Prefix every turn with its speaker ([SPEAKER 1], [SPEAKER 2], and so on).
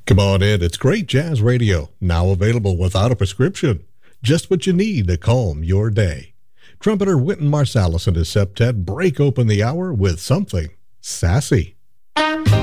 [SPEAKER 1] Come on in. It's great jazz radio, now available without a prescription. Just what you need to calm your day. Trumpeter Wynton Marsalis and his septet break open the hour with something sassy.